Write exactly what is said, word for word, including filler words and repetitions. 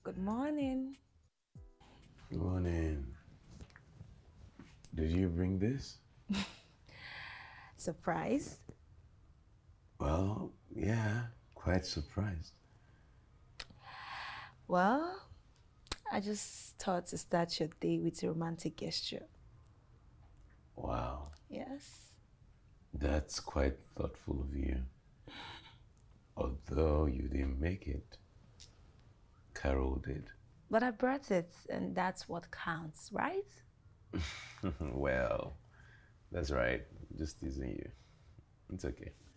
Good morning. Good morning. Did you bring this? Surprise? Well, yeah, quite surprised. Well, I just thought to start your day with a romantic gesture. Wow, Yes. that's quite thoughtful of you. Although you didn't make it, Carol did. But I brought it, and that's what counts, right? Well, that's right. Just teasing you. It's okay.